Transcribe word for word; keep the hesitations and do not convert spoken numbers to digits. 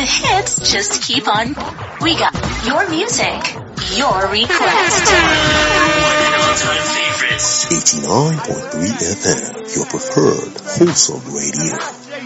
hits just keep on. We got your music, your request. All-time favorites. eighty-nine point three F M, your preferred wholesome radio.